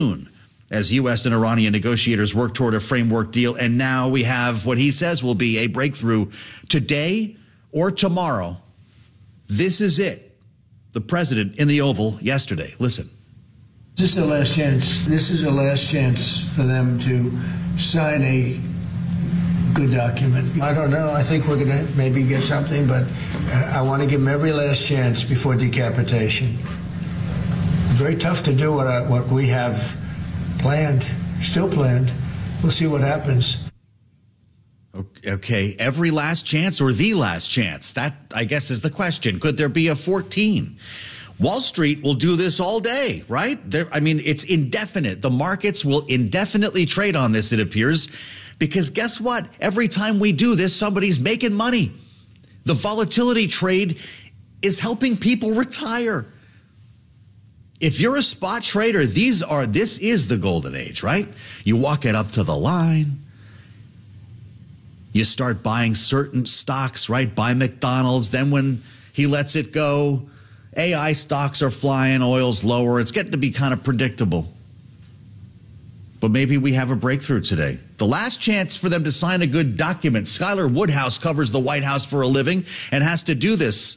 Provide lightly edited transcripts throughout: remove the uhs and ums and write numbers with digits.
as U.S. and Iranian negotiators work toward a framework deal. And now we have what he says will be a breakthrough today or tomorrow. This is it. The president in the Oval yesterday. Listen. This is the last chance. This is the last chance for them to sign a good document. I don't know. I think we're going to maybe get something, but I want to give them every last chance before decapitation. It's very tough to do what we have planned, still planned. We'll see what happens. Okay, every last chance or the last chance? That, I guess, is the question. Could there be a 14? Wall Street will do this all day, right? It's indefinite. The markets will indefinitely trade on this, it appears, because guess what? Every time we do this, somebody's making money. The volatility trade is helping people retire. If you're a spot trader, this is the golden age, right? You walk it up to the line. You start buying certain stocks, right? Buy McDonald's. Then when he lets it go, AI stocks are flying, oil's lower. It's getting to be kind of predictable. But maybe we have a breakthrough today. The last chance for them to sign a good document. Skylar Woodhouse covers the White House for a living and has to do this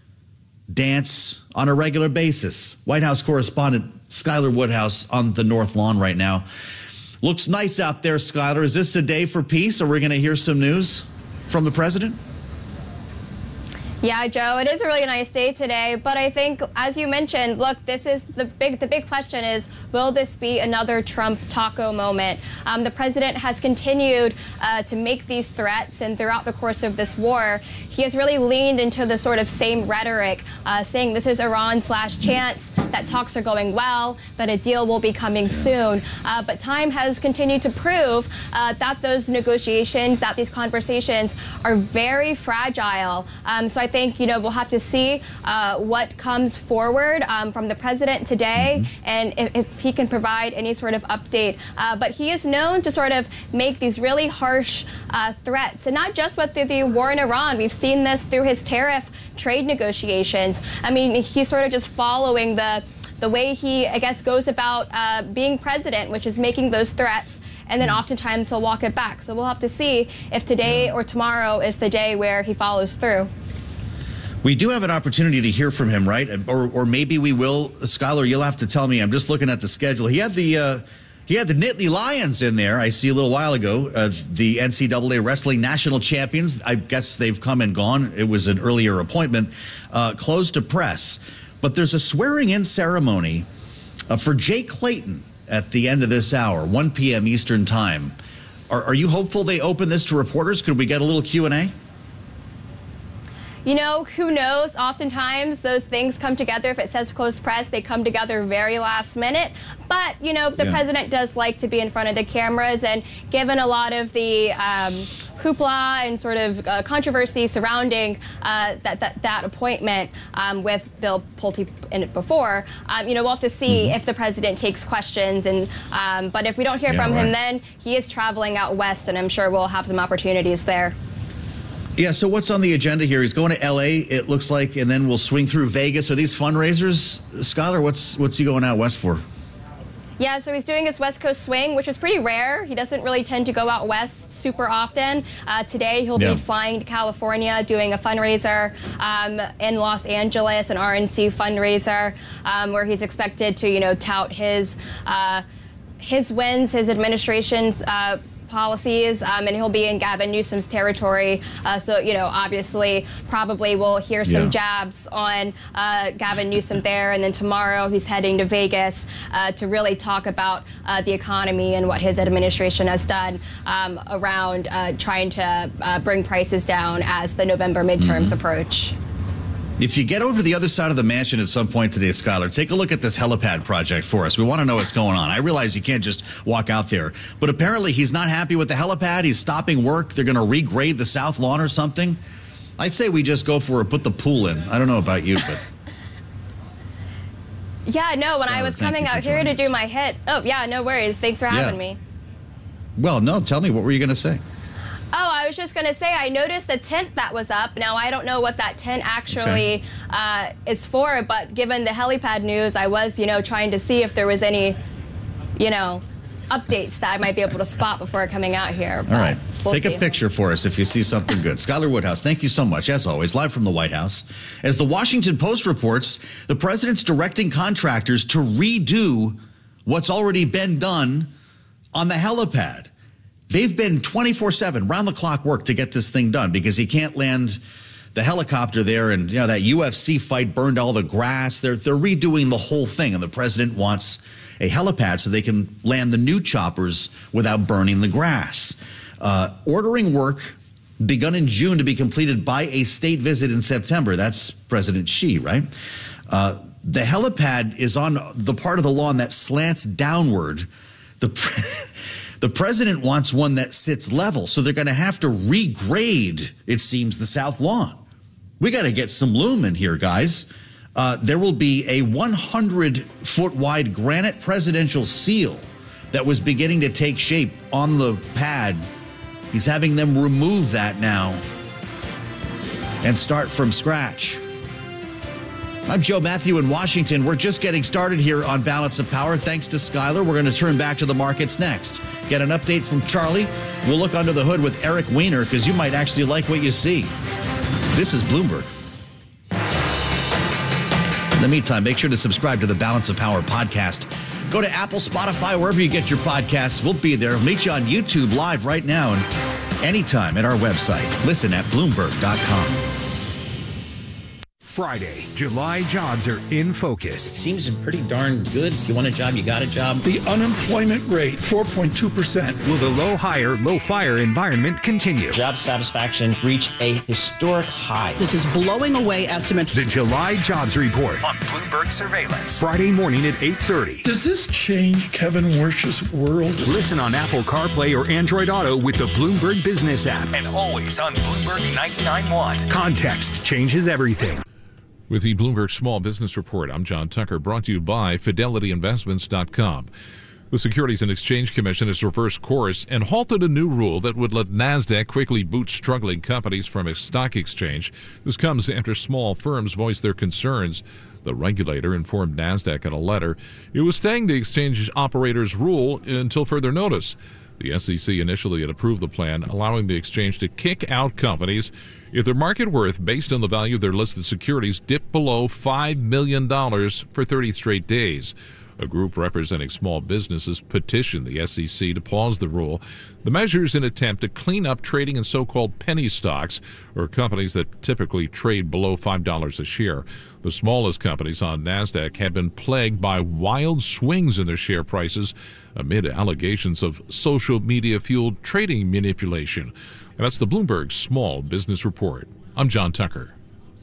dance on a regular basis. White House correspondent Skylar Woodhouse on the North Lawn right now. Looks nice out there, Skylar. Is this a day for peace? Are we going to hear some news from the president? Yeah, Joe, it is a really nice day today, but I think, as you mentioned, look, this is the big question is, will this be another Trump taco moment? The president has continued to make these threats, and throughout the course of this war, he has really leaned into the sort of same rhetoric, saying this is Iran's last chance, that talks are going well, that a deal will be coming soon. But time has continued to prove that those negotiations, that these conversations are very fragile. So I think, we'll have to see what comes forward from the president today, and if he can provide any sort of update. But he is known to sort of make these really harsh threats, and not just with the war in Iran. We've seen this through his tariff trade negotiations. He's sort of just following the way he, I guess, goes about being president, which is making those threats, and then oftentimes he'll walk it back. So we'll have to see if today or tomorrow is the day where he follows through. We do have an opportunity to hear from him, right? Or maybe we will. Skylar, you'll have to tell me. I'm just looking at the schedule. He had the Nittany Lions in there, I see, a little while ago, the NCAA wrestling national champions. I guess they've come and gone. It was an earlier appointment, closed to press. But there's a swearing-in ceremony for Jay Clayton at the end of this hour, 1 p.m. Eastern Time. Are you hopeful they open this to reporters? Could we get a little Q&A? Who knows? Oftentimes those things come together. If it says closed press, they come together very last minute. But, the president does like to be in front of the cameras. And given a lot of the hoopla and sort of controversy surrounding that appointment with Bill Pulte in it before, we'll have to see if the president takes questions. But if we don't hear from him, then he is traveling out west, and I'm sure we'll have some opportunities there. Yeah, so what's on the agenda here? He's going to L.A., it looks like, and then we'll swing through Vegas. Are these fundraisers? Skylar, what's he going out west for? Yeah, so he's doing his West Coast swing, which is pretty rare. He doesn't really tend to go out west super often. Today, he'll be flying to California, doing a fundraiser in Los Angeles, an RNC fundraiser, where he's expected to, tout his wins, his administration's policies, and he'll be in Gavin Newsom's territory. So, obviously, probably we'll hear some jabs on Gavin Newsom there. And then tomorrow he's heading to Vegas to really talk about the economy and what his administration has done around trying to bring prices down as the November midterms approach. If you get over to the other side of the mansion at some point today, Skylar, take a look at this helipad project for us. We want to know what's going on. I realize you can't just walk out there, but apparently he's not happy with the helipad. He's stopping work. They're going to regrade the South Lawn or something. I'd say we just go for it, put the pool in. I don't know about you, but... Yeah, no, when I was coming out here to do my hit... Oh, yeah, no worries. Thanks for having me. Well, no, tell me, what were you going to say? Oh, I was just going to say I noticed a tent that was up. Now, I don't know what that tent actually is for, but given the helipad news, I was, trying to see if there was any, updates that I might be able to spot before coming out here. All right. We'll Take see. a picture for us if you see something good. Skylar Woodhouse, thank you so much, as always, live from the White House. As the Washington Post reports, the president's directing contractors to redo what's already been done on the helipad. They've been 24/7, round-the-clock work to get this thing done because he can't land the helicopter there, and that UFC fight burned all the grass. They're redoing the whole thing, and the president wants a helipad so they can land the new choppers without burning the grass. Ordering work begun in June to be completed by a state visit in September. That's President Xi, right? The helipad is on the part of the lawn that slants downward. The president wants one that sits level, so they're going to have to regrade, it seems, the south lawn. We got to get some loom in here, guys. There will be a 100-foot wide granite presidential seal that was beginning to take shape on the pad. He's having them remove that now and start from scratch. I'm Joe Matthew in Washington. We're just getting started here on Balance of Power. Thanks to Skylar. We're going to turn back to the markets next. Get an update from Charlie. We'll look under the hood with Eric Weiner because you might actually like what you see. This is Bloomberg. In the meantime, make sure to subscribe to the Balance of Power podcast. Go to Apple, Spotify, wherever you get your podcasts. We'll be there. We'll meet you on YouTube live right now and anytime at our website. Listen at Bloomberg.com. Friday, July jobs are in focus. Seems pretty darn good. If you want a job, you got a job. The unemployment rate, 4.2%. Will the low hire, low fire environment continue? Job satisfaction reached a historic high. This is blowing away estimates. The July Jobs Report on Bloomberg Surveillance. Friday morning at 8:30. Does this change Kevin Wersch's world? Listen on Apple CarPlay or Android Auto with the Bloomberg Business app. And always on Bloomberg 99.1. Context changes everything. With the Bloomberg Small Business Report, I'm John Tucker, brought to you by FidelityInvestments.com. The Securities and Exchange Commission has reversed course and halted a new rule that would let NASDAQ quickly boot struggling companies from a stock exchange. This comes after small firms voiced their concerns. The regulator informed NASDAQ in a letter it was staying the exchange operator's rule until further notice. The SEC initially had approved the plan, allowing the exchange to kick out companies if their market worth based on the value of their listed securities dipped below $5 million for 30 straight days. A group representing small businesses petitioned the SEC to pause the rule. The measure is an attempt to clean up trading in so-called penny stocks, or companies that typically trade below $5 a share. The smallest companies on NASDAQ have been plagued by wild swings in their share prices amid allegations of social media-fueled trading manipulation. And that's the Bloomberg Small Business Report. I'm John Tucker.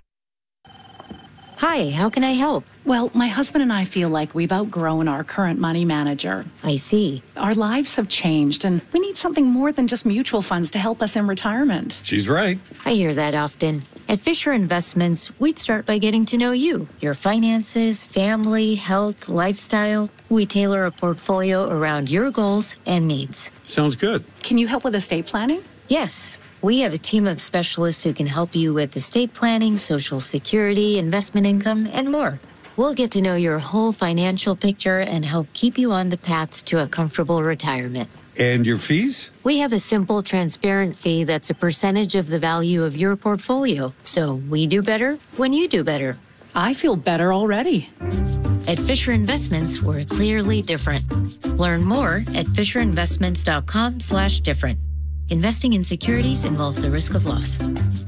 Hi, how can I help? Well, my husband and I feel like we've outgrown our current money manager. I see. Our lives have changed, and we need something more than just mutual funds to help us in retirement. She's right. I hear that often. At Fisher Investments, we'd start by getting to know you, your finances, family, health, lifestyle. We tailor a portfolio around your goals and needs. Sounds good. Can you help with estate planning? Yes. We have a team of specialists who can help you with estate planning, Social Security, investment income, and more. We'll get to know your whole financial picture and help keep you on the path to a comfortable retirement. And your fees? We have a simple, transparent fee that's a percentage of the value of your portfolio. So we do better when you do better. I feel better already. At Fisher Investments, we're clearly different. Learn more at FisherInvestments.com/different. Investing in securities involves the risk of loss.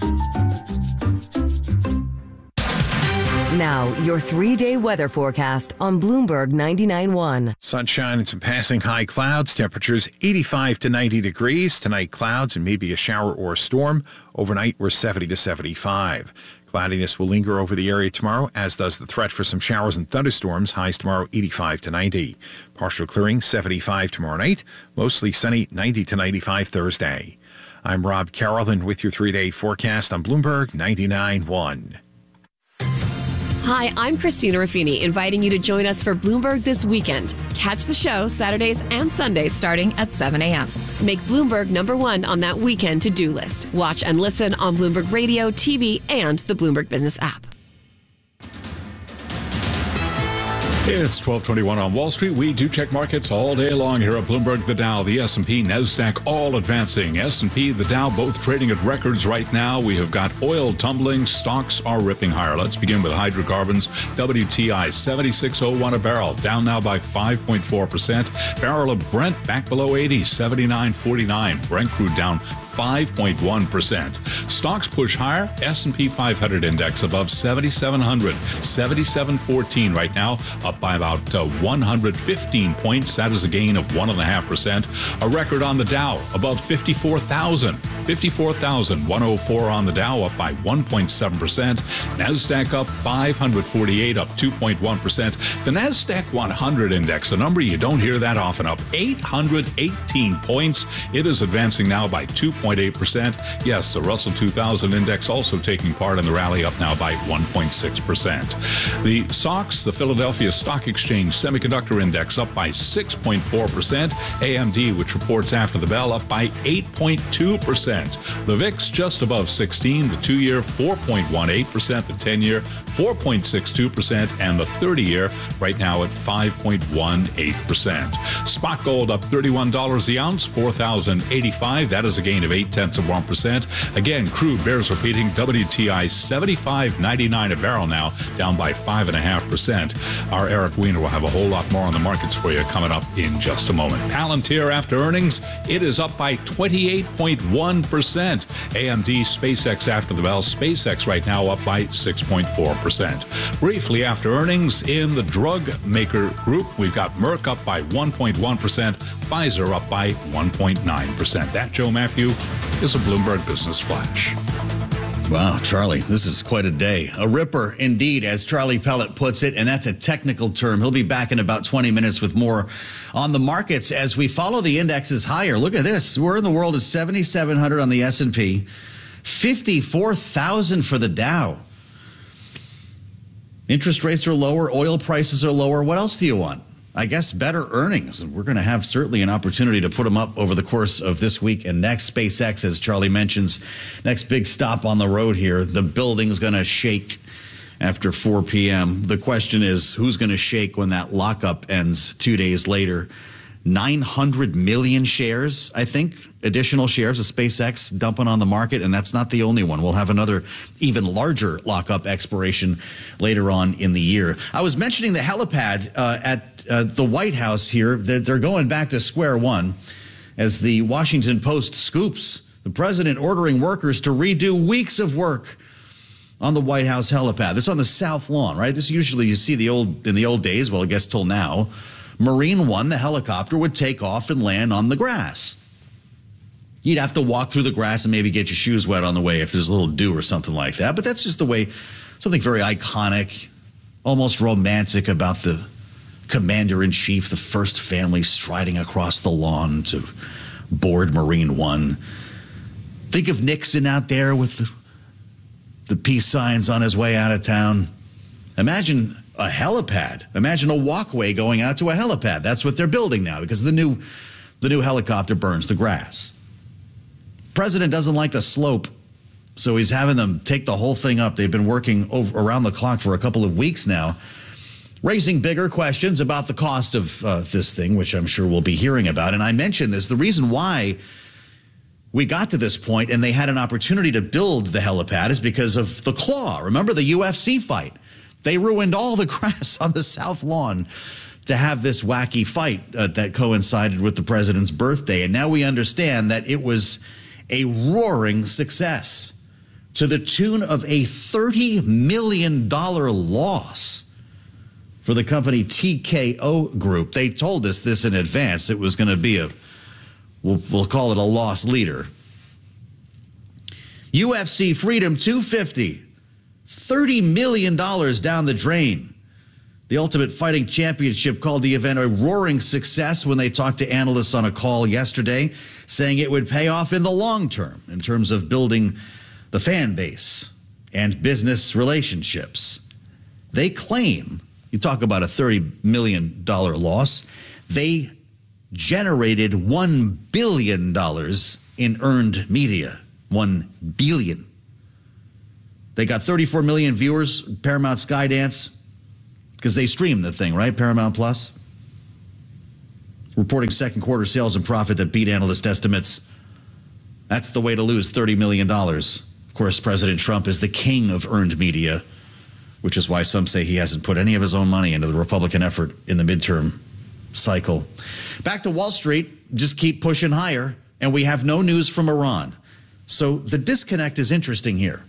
Now, your 3-day weather forecast on Bloomberg 99.1. Sunshine and some passing high clouds. Temperatures 85 to 90 degrees. Tonight, clouds and maybe a shower or a storm. Overnight, we're 70 to 75. Cloudiness will linger over the area tomorrow, as does the threat for some showers and thunderstorms. Highs tomorrow 85 to 90. Partial clearing 75 tomorrow night. Mostly sunny 90 to 95 Thursday. I'm Rob Carrollton with your 3-day forecast on Bloomberg 99.1. Hi, I'm Christina Ruffini, inviting you to join us for Bloomberg This Weekend. Catch the show Saturdays and Sundays starting at 7 a.m. Make Bloomberg #1 on that weekend to-do list. Watch and listen on Bloomberg Radio, TV, and the Bloomberg Business app. It's 12:21 on Wall Street. We do check markets all day long here at Bloomberg. The Dow, the S&P, NASDAQ, all advancing. S&P, the Dow, both trading at records right now. We have got oil tumbling. Stocks are ripping higher. Let's begin with hydrocarbons. WTI, 76.01 a barrel, down now by 5.4%. Barrel of Brent back below 80, 79.49. Brent crude down 5.1%. Stocks push higher. S&P 500 index above 7,700, 77.14 right now, up by about 115 points. That is a gain of 1.5%. A record on the Dow above 54,000, 54,104 on the Dow, up by 1.7%. NASDAQ up 548, up 2.1%. The NASDAQ 100 index, a number you don't hear that often, up 818 points. It is advancing now by 2.8%. Yes, the Russell 2000 index also taking part in the rally, up now by 1.6%. The SOX, the Philadelphia Stock Exchange Semiconductor Index, up by 6.4%. AMD, which reports after the bell, up by 8.2%. The VIX just above 16, the 2-year 4.18%, the 10-year 4.62%, and the 30-year right now at 5.18%. Spot gold up $31 the ounce, 4,085. That is a gain of 0.8%. Again, crude bears repeating. WTI 75.99 a barrel now, down by 5.5%. Our Eric Weiner will have a whole lot more on the markets for you coming up in just a moment. Palantir after earnings, it is up by 28.1%. AMD, SpaceX after the bell. SpaceX right now up by 6.4%. Briefly after earnings in the drug maker group, we've got Merck up by 1.1%, Pfizer up by 1.9%. That, Joe Matthew, is a Bloomberg Business Flash. Wow, Charlie, this is quite a day. A ripper indeed, as Charlie Pellet puts it, and that's a technical term. He'll be back in about 20 minutes with more on the markets as we follow the indexes higher. Look at this. We're in the world of 7,700 on the S&P, 54,000 for the Dow. Interest rates are lower. Oil prices are lower. What else do you want? I guess better earnings. And we're going to have certainly an opportunity to put them up over the course of this week and next. SpaceX, as Charlie mentions, next big stop on the road here. The building's going to shake after 4 p.m. The question is, who's going to shake when that lockup ends 2 days later? 900 million shares, I think, additional shares of SpaceX dumping on the market, and that's not the only one. We'll have another even larger lockup expiration later on in the year. I was mentioning the helipad at the White House here. They're going back to square one as the Washington Post scoops the president ordering workers to redo weeks of work on the White House helipad. This on the South Lawn, right? This usually you see in the old days, well, I guess till now, Marine One, the helicopter, would take off and land on the grass. You'd have to walk through the grass and maybe get your shoes wet on the way if there's a little dew or something like that. But that's just the way, something very iconic, almost romantic about the commander-in-chief, the first family striding across the lawn to board Marine One. Think of Nixon out there with the peace signs on his way out of town. Imagine a helipad. Imagine a walkway going out to a helipad. That's what they're building now because the new helicopter burns the grass. President doesn't like the slope, so he's having them take the whole thing up. They've been working around the clock for a couple of weeks now, raising bigger questions about the cost of this thing, which I'm sure we'll be hearing about. And I mentioned this, the reason why we got to this point and they had an opportunity to build the helipad is because of the Claw. Remember the UFC fight? They ruined all the grass on the South Lawn to have this wacky fight that coincided with the president's birthday. And now we understand that it was a roaring success to the tune of a $30 million loss for the company TKO Group. They told us this in advance. It was going to be we'll call it a loss leader. UFC Freedom 250. $30 million down the drain. The Ultimate Fighting Championship called the event a roaring success when they talked to analysts on a call yesterday, saying it would pay off in the long term in terms of building the fan base and business relationships. They claim, you talk about a $30 million loss, they generated $1 billion in earned media. $1 billion. They got 34 million viewers, Paramount Skydance, because they stream the thing, right? Paramount Plus. Reporting second quarter sales and profit that beat analyst estimates. That's the way to lose $30 million. Of course, President Trump is the king of earned media, which is why some say he hasn't put any of his own money into the Republican effort in the midterm cycle. Back to Wall Street, just keep pushing higher, and we have no news from Iran. So the disconnect is interesting here.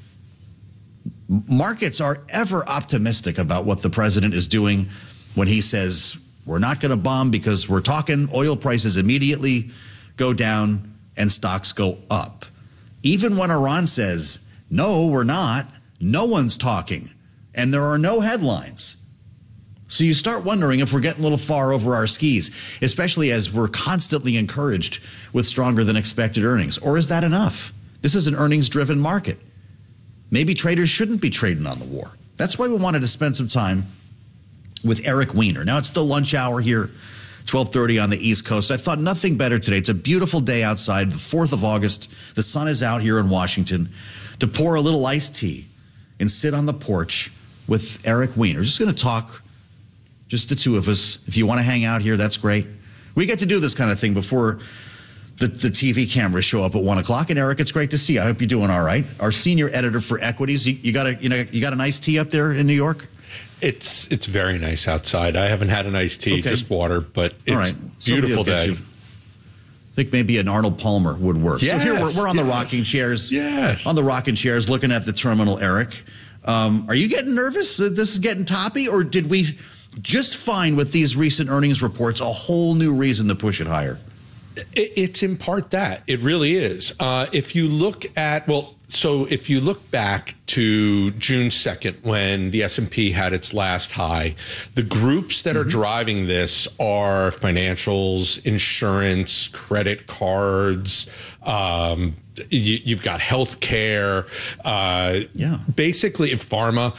Markets are ever optimistic about what the president is doing when he says, we're not going to bomb because we're talking. Oil prices immediately go down and stocks go up. Even when Iran says, no, we're not, no one's talking, and there are no headlines. So you start wondering if we're getting a little far over our skis, especially as we're constantly encouraged with stronger than expected earnings. Or is that enough? This is an earnings-driven market. Maybe traders shouldn't be trading on the war. That's why we wanted to spend some time with Eric Weiner. Now, it's the lunch hour here, 12:30 on the East Coast. I thought nothing better today. It's a beautiful day outside, the 4th of August. The sun is out here in Washington, to pour a little iced tea and sit on the porch with Eric Weiner. Just going to talk, just the two of us. If you want to hang out here, that's great. We get to do this kind of thing before the TV cameras show up at 1 o'clock. And Eric, it's great to see you. I hope you're doing all right. Our senior editor for Equities. You got a nice tea up there in New York? It's very nice outside. I haven't had an iced tea, just water, but it's beautiful day. I think maybe an Arnold Palmer would work. Yes, so here we're on the rocking chairs. Yes. On the rocking chairs, looking at the terminal, Eric. Are you getting nervous that this is getting toppy, or did we just find with these recent earnings reports a whole new reason to push it higher? It's in part that. It really is. If you look at, if you look back to June 2nd, when the S&P had its last high, the groups that are driving this are financials, insurance, credit cards, you've got healthcare, basically pharma.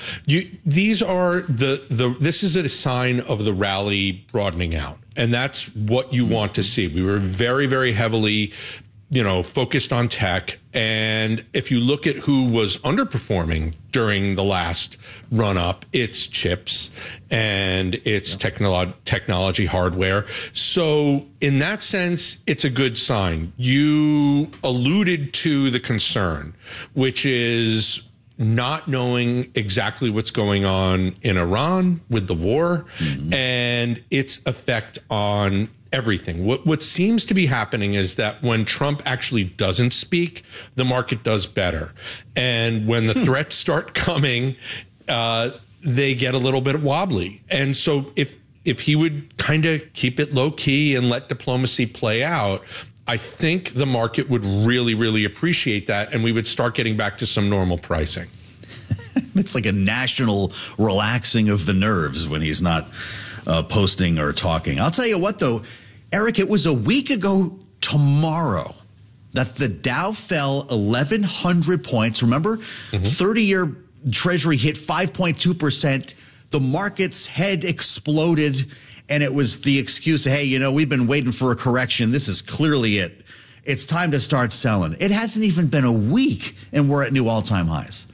This is a sign of the rally broadening out. And that's what you want to see. We were very, very heavily, focused on tech. And if you look at who was underperforming during the last run up, it's chips and it's technology hardware. So in that sense, it's a good sign. You alluded to the concern, which is not knowing exactly what's going on in Iran with the war and its effect on everything. What seems to be happening is that when Trump actually doesn't speak, the market does better. And when the threats start coming, they get a little bit wobbly. And so if he would kind of keep it low key and let diplomacy play out, I think the market would really, really appreciate that, and we would start getting back to some normal pricing. It's like a national relaxing of the nerves when he's not posting or talking. I'll tell you what, though, Eric, it was a week ago tomorrow that the Dow fell 1,100 points. Remember, 30-year Treasury hit 5.2%. The market's head exploded. And it was the excuse, hey, we've been waiting for a correction. This is clearly it. It's time to start selling. It hasn't even been a week, and we're at new all-time highs.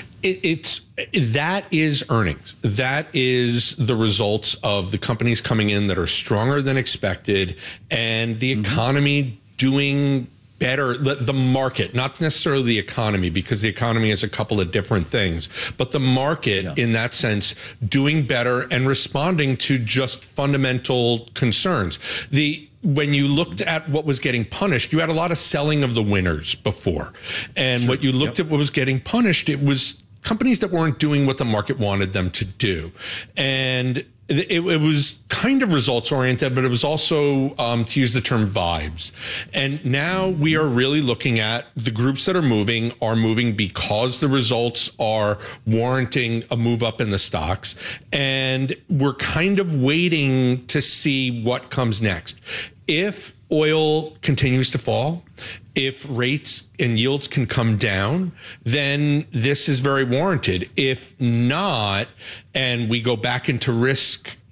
That is earnings. That is the results of the companies coming in that are stronger than expected, and the economy doing better, the market, not necessarily the economy, because the economy is a couple of different things, but the market in that sense doing better and responding to just fundamental concerns. When you looked at what was getting punished, you had a lot of selling of the winners before. And what you looked at what was getting punished, it was companies that weren't doing what the market wanted them to do. And it was kind of results oriented, but it was also, to use the term, vibes. And now we are really looking at the groups that are moving because the results are warranting a move up in the stocks. And we're kind of waiting to see what comes next. If oil continues to fall, if rates and yields can come down, then this is very warranted. If not, and we go back into risk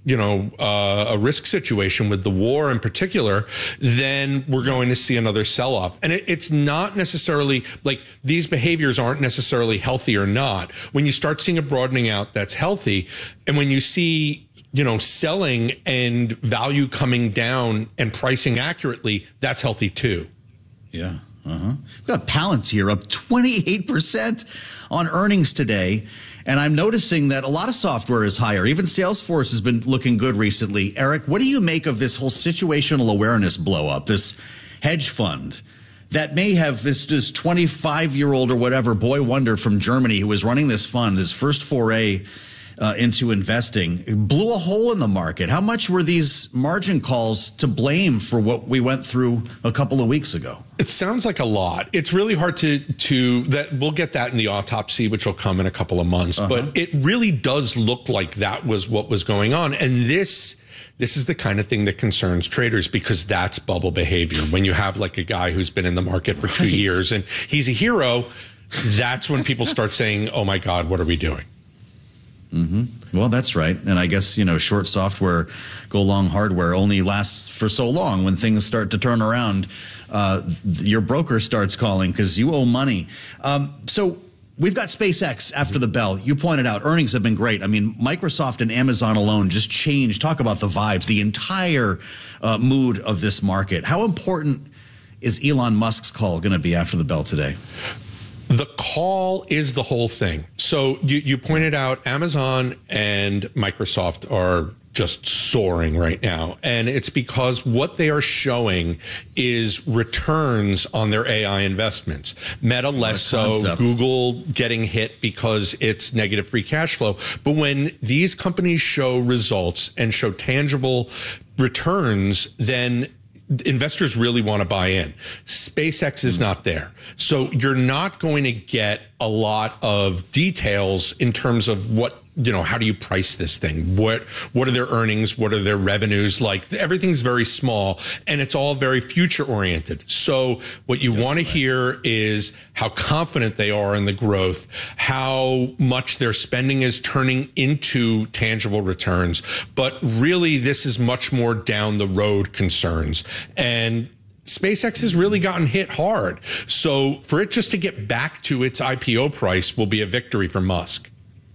a risk situation with the war in particular, then we're going to see another sell-off. And it's not necessarily like these behaviors aren't necessarily healthy or not. When you start seeing a broadening out, that's healthy. And when you see, selling and value coming down and pricing accurately, that's healthy too. Yeah. We've got Palantir up 28% on earnings today. And I'm noticing that a lot of software is higher. Even Salesforce has been looking good recently. Eric, what do you make of this whole situational awareness blow up, this hedge fund that may have this 25-year-old or whatever boy wonder from Germany who was running this fund, his first foray into investing, blew a hole in the market? How much were these margin calls to blame for what we went through a couple of weeks ago? It sounds like a lot. It's really hard to that we'll get that in the autopsy, which will come in a couple of months. But it really does look like that was what was going on. And this is the kind of thing that concerns traders, because that's bubble behavior. When you have like a guy who's been in the market for 2 years and he's a hero, that's when people start saying, oh my God, what are we doing? Well, that's right. And I guess, short software, go long hardware only lasts for so long. When things start to turn around, your broker starts calling because you owe money. So we've got SpaceX after the bell. You pointed out earnings have been great. I mean, Microsoft and Amazon alone just changed. Talk about the vibes, the entire mood of this market. How important is Elon Musk's call going to be after the bell today? The call is the whole thing. So you pointed out Amazon and Microsoft are just soaring right now. And it's because what they are showing is returns on their AI investments. Meta less so, Google getting hit because it's negative free cash flow. But when these companies show results and show tangible returns, then investors really want to buy in. SpaceX is not there. So you're not going to get a lot of details in terms of what, how do you price this thing? What are their earnings? What are their revenues? Like, everything's very small and it's all very future oriented. So what you want to hear is how confident they are in the growth, how much their spending is turning into tangible returns. But really, this is much more down the road concerns. And SpaceX has really gotten hit hard. So for it just to get back to its IPO price will be a victory for Musk.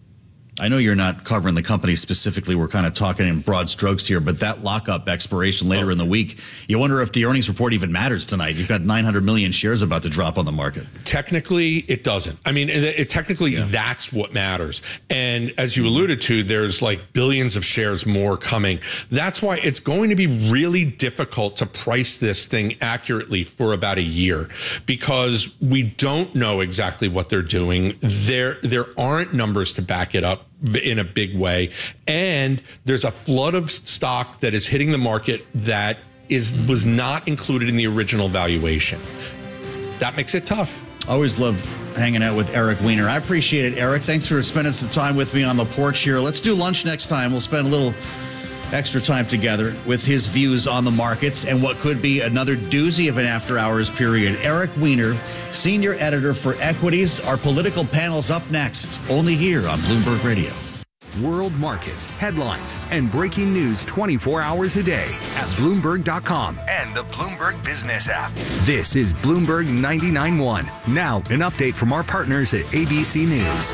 I know you're not covering the company specifically. We're kind of talking in broad strokes here, but that lockup expiration later in the week, you wonder if the earnings report even matters tonight. You've got 900 million shares about to drop on the market. Technically, it doesn't. I mean, that's what matters. And as you alluded to, there's like billions of shares more coming. That's why it's going to be really difficult to price this thing accurately for about a year, because we don't know exactly what they're doing. There aren't numbers to back it up in a big way, and there's a flood of stock that is hitting the market that was not included in the original valuation. That makes it tough. Always love hanging out with Eric Weiner. I appreciate it, Eric. Thanks for spending some time with me on the porch here. Let's do lunch next time. We'll spend a little extra time together with his views on the markets and what could be another doozy of an after hours period. Eric Weiner, senior editor for Equities. Our political panel's up next, only here on Bloomberg Radio. World markets, headlines, and breaking news 24 hours a day at Bloomberg.com and the Bloomberg Business app. This is Bloomberg 99.1. Now, an update from our partners at ABC News.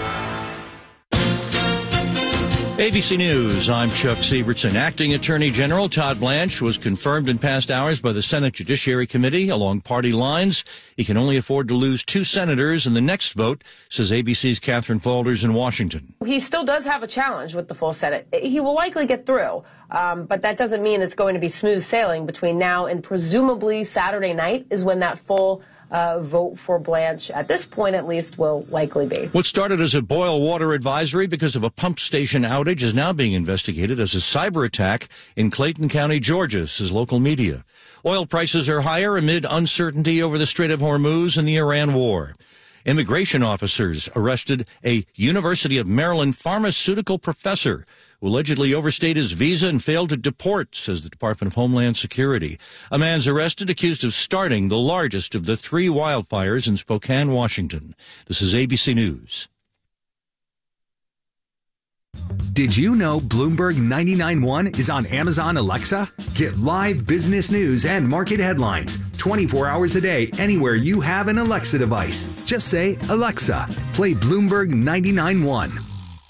ABC News, I'm Chuck Sievertson. Acting Attorney General Todd Blanche was confirmed in past hours by the Senate Judiciary Committee along party lines. He can only afford to lose 2 senators in the next vote, says ABC's Catherine Faulders in Washington. He still does have a challenge with the full Senate. He will likely get through, but that doesn't mean it's going to be smooth sailing between now and presumably Saturday night is when that full vote for Blanche, at this point at least, will likely be. What started as a boil water advisory because of a pump station outage is now being investigated as a cyber attack in Clayton County, Georgia, says local media. Oil prices are higher amid uncertainty over the Strait of Hormuz and the Iran war. Immigration officers arrested a University of Maryland pharmaceutical professor who allegedly overstayed his visa and failed to deport, says the Department of Homeland Security. A man's arrested accused of starting the largest of the 3 wildfires in Spokane, Washington. This is ABC News. Did you know Bloomberg 99.1 is on Amazon Alexa? Get live business news and market headlines 24 hours a day anywhere you have an Alexa device. Just say, Alexa, play Bloomberg 99.1.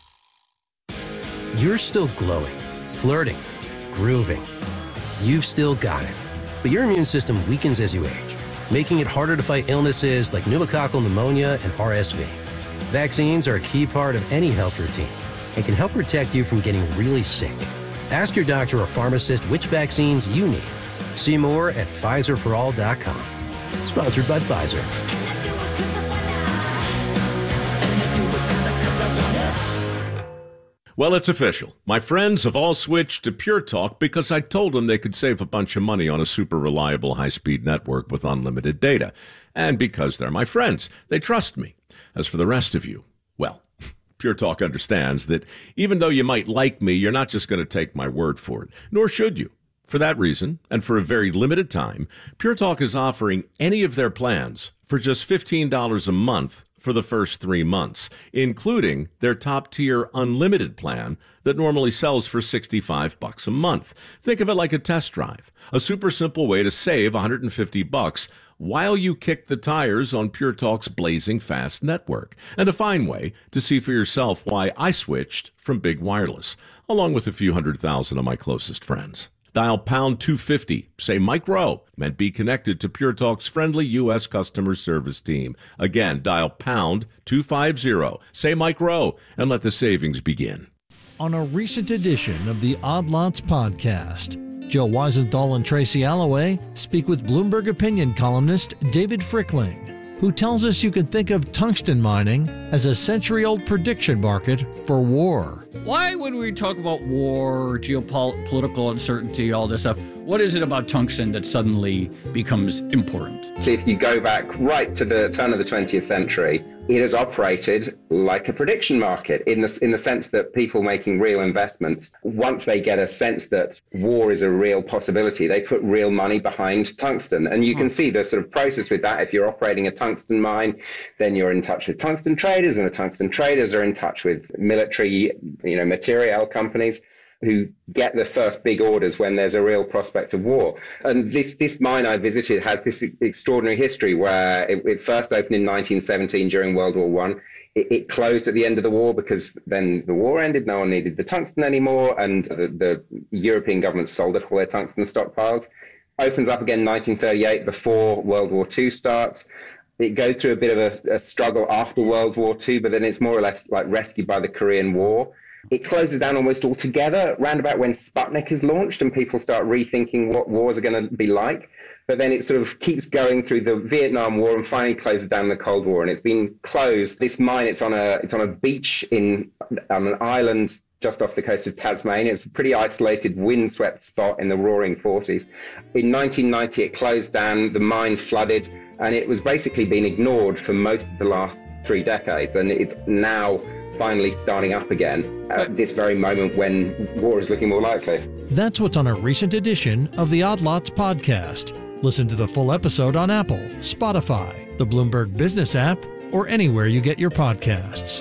You're still glowing, flirting, grooving. You've still got it. But your immune system weakens as you age, making it harder to fight illnesses like pneumococcal pneumonia and RSV. Vaccines are a key part of any health routine and can help protect you from getting really sick. Ask your doctor or pharmacist which vaccines you need. See more at PfizerForAll.com. Sponsored by Pfizer. Well, it's official. My friends have all switched to Pure Talk because I told them they could save a bunch of money on a super reliable high-speed network with unlimited data. And because they're my friends, they trust me. As for the rest of you, well, Pure Talk understands that even though you might like me, you're not just going to take my word for it, nor should you. For that reason, and for a very limited time, Pure Talk is offering any of their plans for just $15 a month for the first 3 months, including their top-tier unlimited plan that normally sells for $65 a month. Think of it like a test drive, a super simple way to save $150 while you kick the tires on Pure Talk's blazing fast network, and a fine way to see for yourself why I switched from big wireless, along with a few 100,000 of my closest friends. Dial pound 250, say Mike Rowe, and be connected to Pure Talk's friendly U.S. customer service team. Again, dial pound 250, say Mike Rowe, and let the savings begin. On a recent edition of the Odd Lots podcast, Joe Weisenthal and Tracy Alloway speak with Bloomberg opinion columnist David Frickling, who tells us you can think of tungsten mining as a century-old prediction market for war. Why would we talk about war, geopolitical uncertainty, all this stuff? What is it about tungsten that suddenly becomes important? If you go back right to the turn of the 20th century, it has operated like a prediction market in the sense that people making real investments, once they get a sense that war is a real possibility, they put real money behind tungsten. And you can see the sort of process with that. If you're operating a tungsten mine, then you're in touch with tungsten traders, and the tungsten traders are in touch with military, material companies who get the first big orders when there's a real prospect of war. And this mine I visited has this extraordinary history where it first opened in 1917 during World War I. It closed at the end of the war because then the war ended, no one needed the tungsten anymore, and the European governments sold off all their tungsten stockpiles. Opens up again in 1938 before World War II starts. It goes through a bit of a struggle after World War II, but then it's more or less like rescued by the Korean War. It closes down almost altogether round about when Sputnik is launched and people start rethinking what wars are going to be like. But then it sort of keeps going through the Vietnam War and finally closes down the Cold War. And it's been closed. This mine, it's on a beach on an island just off the coast of Tasmania. It's a pretty isolated, windswept spot in the roaring 40s. In 1990, it closed down, the mine flooded, and it was basically been ignored for most of the last 3 decades. And it's now finally starting up again at this very moment when war is looking more likely. That's what's on a recent edition of the Odd Lots podcast. Listen to the full episode on Apple, Spotify, the Bloomberg Business app, or anywhere you get your podcasts.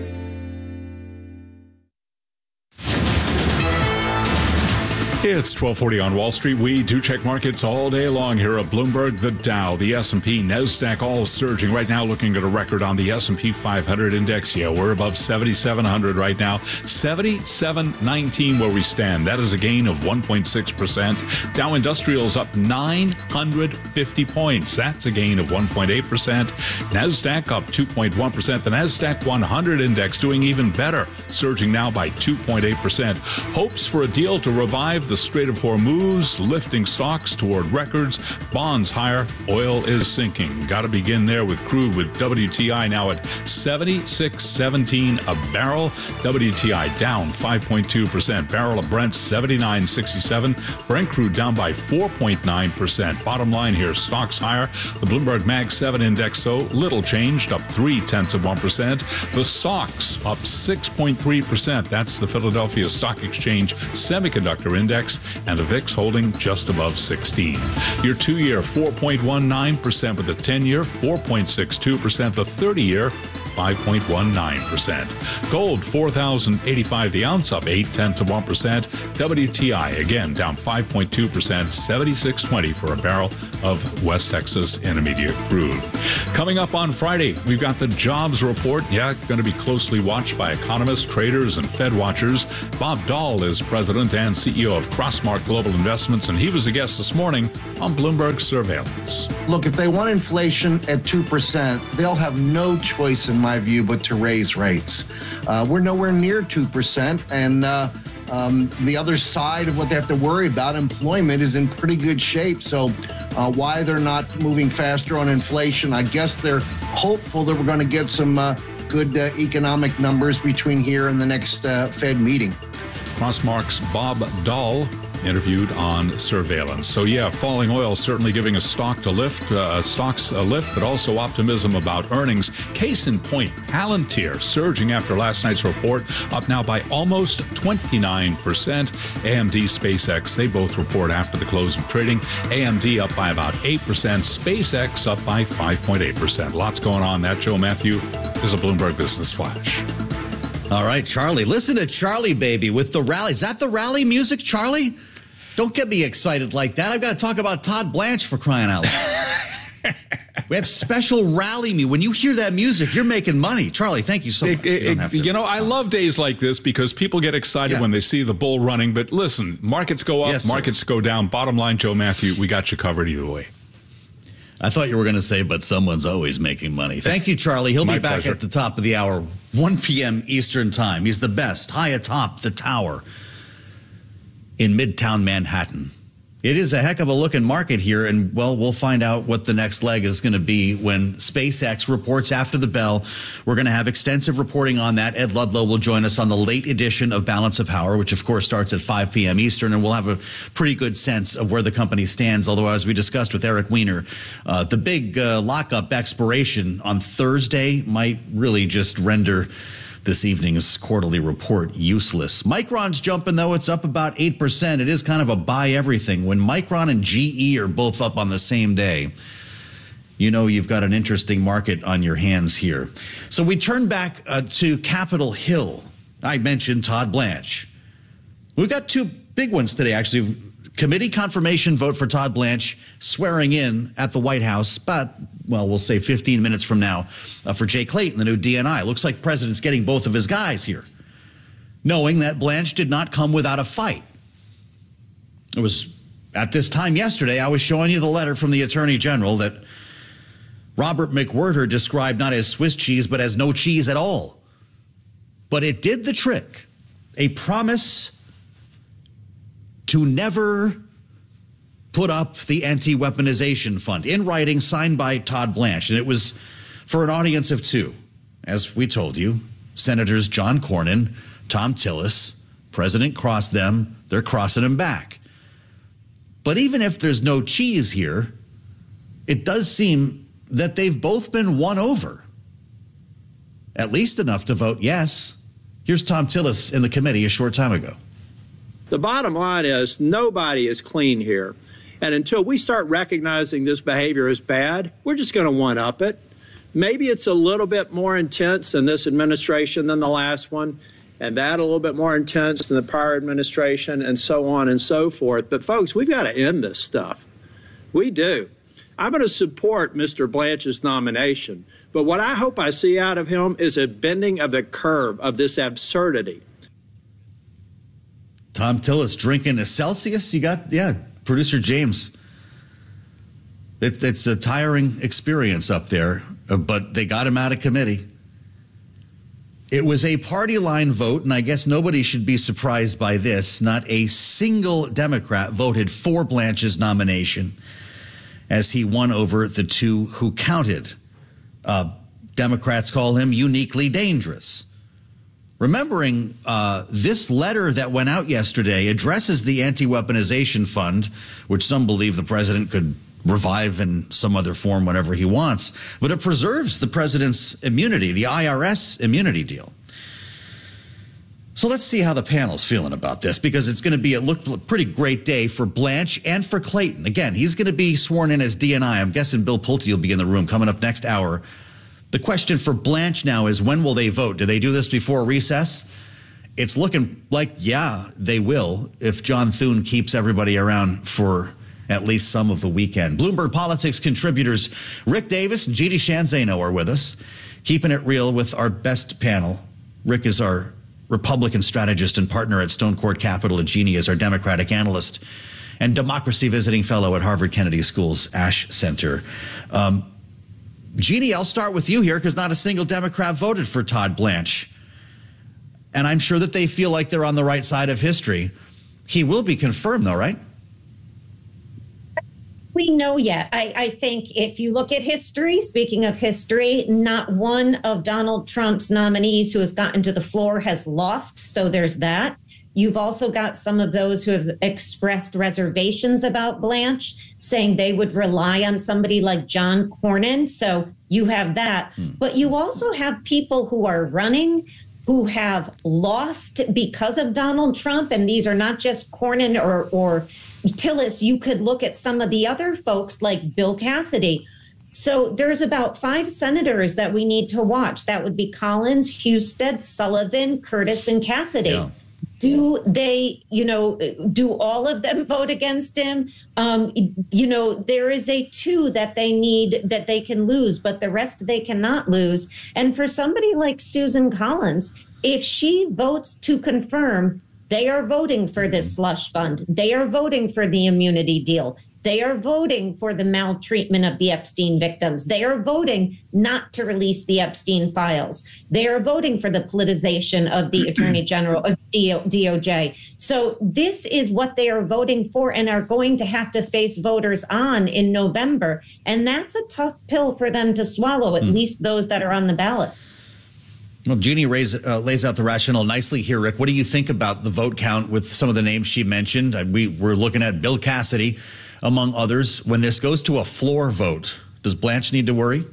It's 1240 on Wall Street. We do check markets all day long here at Bloomberg. The Dow, the S&P, NASDAQ all surging right now, looking at a record on the S&P 500 index. Yeah, we're above 7,700 right now. 77.19 where we stand. That is a gain of 1.6%. Dow Industrial's up 950 points. That's a gain of 1.8%. NASDAQ up 2.1%. The NASDAQ 100 index doing even better, surging now by 2.8%. Hopes for a deal to revive the Strait of Hormuz, lifting stocks toward records, bonds higher, oil is sinking. Got to begin there with crude, with WTI now at $76.17 a barrel. WTI down 5.2%. Barrel of Brent $79.67. Brent crude down by 4.9%. Bottom line here, stocks higher. The Bloomberg Mag 7 index, so little changed, up 0.3%. The stocks up 6.3%. That's the Philadelphia Stock Exchange Semiconductor Index, and the VIX holding just above 16. Your 2-year 4.19%, with the 10-year 4.62%, the 30-year 5.19%. Gold, $4,085 the ounce, up 0.8%. WTI, again, down 5.2%, $76.20 for a barrel of West Texas Intermediate crude. Coming up on Friday, we've got the jobs report. Yeah, going to be closely watched by economists, traders, and Fed watchers. Bob Dahl is president and CEO of Crossmark Global Investments, and he was a guest this morning on Bloomberg Surveillance. Look, if they want inflation at 2%, they'll have no choice, in my view, but to raise rates. We're nowhere near 2%, and the other side of what they have to worry about, employment, is in pretty good shape. So why they're not moving faster on inflation, I guess they're hopeful that we're going to get some good economic numbers between here and the next Fed meeting. Crossmark's Bob Dahl interviewed on Surveillance. So yeah, falling oil certainly giving stocks a lift, but also optimism about earnings. Case in point, Palantir surging after last night's report, up now by almost 29%. AMD, SpaceX, they both report after the close of trading. AMD up by about 8%, SpaceX up by 5.8%. Lots going on. That, Joe Matthew, is a Bloomberg Business Flash. All right, Charlie. Listen to Charlie, baby, with the rally. Is that the rally music, Charlie? Don't get me excited like that. I've got to talk about Todd Blanche, for crying out loud. We have special rally music. When you hear that music, you're making money. Charlie, thank you so much. I love days like this because people get excited when they see the bull running. But listen, markets go up, markets go down. Bottom line, Joe Matthew, we got you covered either way. I thought you were going to say, but someone's always making money. Thank you, Charlie. He'll be back at the top of the hour, 1 p.m. Eastern Time. He's the best, high atop the tower in Midtown Manhattan. It is a heck of a looking market here, and, well, we'll find out what the next leg is going to be when SpaceX reports after the bell. We're going to have extensive reporting on that. Ed Ludlow will join us on the late edition of Balance of Power, which, of course, starts at 5 p.m. Eastern, and we'll have a pretty good sense of where the company stands, although, as we discussed with Eric Weiner, the big lockup expiration on Thursday might really just render this evening's quarterly report useless. Micron's jumping, though. It's up about 8%. It is kind of a buy everything. When Micron and GE are both up on the same day, you know you've got an interesting market on your hands here. So we turn back to Capitol Hill. I mentioned Todd Blanche. We've got two big ones today, actually. Committee confirmation vote for Todd Blanche swearing in at the White House, but, well, we'll say 15 minutes from now for Jay Clayton, the new DNI. Looks like the president's getting both of his guys here, knowing that Blanche did not come without a fight. It was at this time yesterday, I was showing you the letter from the Attorney General that Robert McWhirter described not as Swiss cheese, but as no cheese at all. But it did the trick. A promise to never put up the anti-weaponization fund in writing, signed by Todd Blanche. And it was for an audience of two. As we told you, Senators John Cornyn, Tom Tillis. President crossed them. They're crossing him back. But even if there's no cheese here, it does seem that they've both been won over. At least enough to vote yes. Here's Tom Tillis in the committee a short time ago. The bottom line is nobody is clean here. And until we start recognizing this behavior as bad, we're just going to one-up it. Maybe it's a little bit more intense in this administration than the last one, and that a little bit more intense than the prior administration, and so on and so forth. But, folks, we've got to end this stuff. We do. I'm going to support Mr. Blanche's nomination. But what I hope I see out of him is a bending of the curve of this absurdity. Tom Tillis drinking a Celsius. You got, producer James. It's a tiring experience up there, but they got him out of committee. It was a party line vote, and I guess nobody should be surprised by this. Not a single Democrat voted for Blanche's nomination as he won over the two who counted. Democrats call him uniquely dangerous. Remembering this letter that went out yesterday addresses the anti-weaponization fund, which some believe the president could revive in some other form whenever he wants, but it preserves the president's immunity, the IRS immunity deal. So let's see how the panel's feeling about this, because it's going to be a pretty great day for Blanche and for Clayton. Again, he's going to be sworn in as DNI. I'm guessing Bill Pulte will be in the room coming up next hour. The question for Blanche now is, when will they vote? Do they do this before recess? It's looking like, yeah, they will, if John Thune keeps everybody around for at least some of the weekend. Bloomberg Politics contributors Rick Davis and Jeannie Sheehan Zaino are with us, keeping it real with our best panel. Rick is our Republican strategist and partner at Stone Court Capital, and Jeannie is our Democratic analyst and democracy visiting fellow at Harvard Kennedy School's Ash Center. Jeannie, I'll start with you here because not a single Democrat voted for Todd Blanche. And I'm sure that they feel like they're on the right side of history. He will be confirmed, though, right? We know yet. I think if you look at history, speaking of history, not one of Donald Trump's nominees who has gotten to the floor has lost. So there's that. You've also got some of those who have expressed reservations about Blanche, saying they would rely on somebody like John Cornyn. So you have that. But you also have people who are running who have lost because of Donald Trump. And these are not just Cornyn or Tillis. You could look at some of the other folks like Bill Cassidy. So there's about 5 senators that we need to watch. That would be Collins, Husted, Sullivan, Curtis, and Cassidy. Yeah. Do they, do all of them vote against him? There is a 2 that they need, that they can lose, but the rest they cannot lose. And for somebody like Susan Collins, if she votes to confirm, they are voting for this slush fund. They are voting for the immunity deal. They are voting for the maltreatment of the Epstein victims. They are voting not to release the Epstein files. They are voting for the politicization of the Attorney General of DOJ. So this is what they are voting for and are going to have to face voters on in November. And that's a tough pill for them to swallow, at least those that are on the ballot. Well, Jeannie lays out the rationale nicely here, Rick. What do you think about the vote count with some of the names she mentioned? We're looking at Bill Cassidy, among others. When this goes to a floor vote, does Blanche need to worry?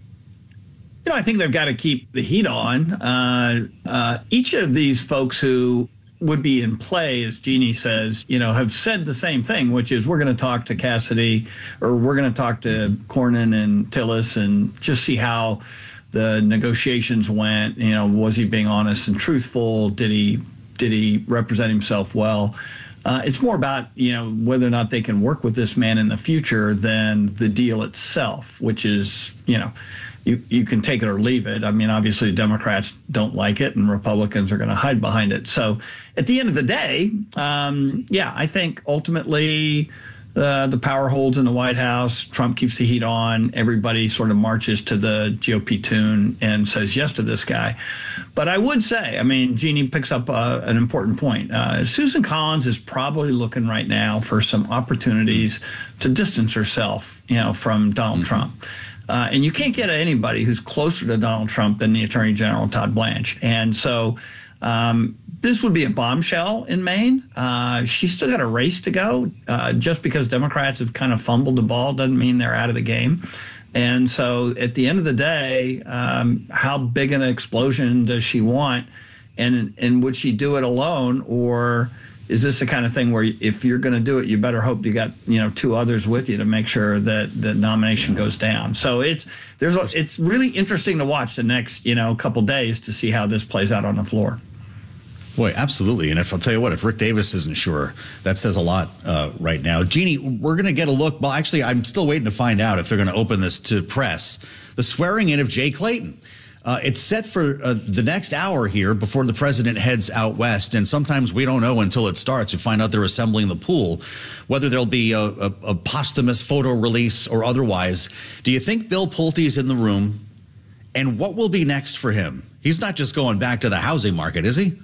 I think they've got to keep the heat on. Each of these folks who would be in play, as Jeannie says, have said the same thing, which is we're going to talk to Cassidy, or we're going to talk to Cornyn and Tillis and just see how the negotiations went. Was he being honest and truthful? Did he represent himself well? It's more about, whether or not they can work with this man in the future than the deal itself, which is, you can take it or leave it. I mean, obviously Democrats don't like it and Republicans are going to hide behind it. So at the end of the day, I think ultimately the power holds in the White House. Trump keeps the heat on. Everybody sort of marches to the GOP tune and says yes to this guy. But I would say, Jeannie picks up an important point. Susan Collins is probably looking right now for some opportunities to distance herself, from Donald Trump. And you can't get anybody who's closer to Donald Trump than the Attorney General, Todd Blanche. And so this would be a bombshell in Maine. She's still got a race to go. Just because Democrats have kind of fumbled the ball doesn't mean they're out of the game. And so at the end of the day, how big an explosion does she want? And would she do it alone? Or is this the kind of thing where if you're going to do it, you better hope you got 2 others with you to make sure that the nomination goes down? So it's really interesting to watch the next couple days to see how this plays out on the floor. Boy, absolutely. And if I'll tell you what, if Rick Davis isn't sure, that says a lot right now. Jeannie, we're going to get a look. Well, actually, I'm still waiting to find out if they're going to open this to press. The swearing in of Jay Clayton. It's set for the next hour here before the president heads out west. And sometimes we don't know until it starts. We find out they're assembling the pool, whether there'll be a posthumous photo release or otherwise. Do you think Bill Pulte's in the room? And what will be next for him? He's not just going back to the housing market, is he?